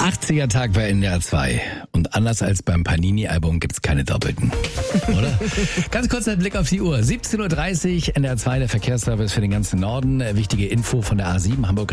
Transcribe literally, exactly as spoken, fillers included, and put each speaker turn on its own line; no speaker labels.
achtziger-Tag bei N D R zwei. Und anders als beim Panini-Album gibt's keine Doppelten. Oder? Ganz kurzer Blick auf die Uhr. siebzehn Uhr dreißig, N D R zwei, der Verkehrsservice für den ganzen Norden. Wichtige Info von der A sieben Hamburg